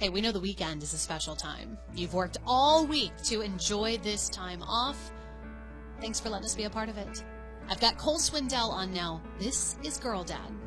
Hey, we know the weekend is a special time. You've worked all week to enjoy this time off. Thanks for letting us be a part of it. I've got Cole Swindell on now. This is Girl Dad.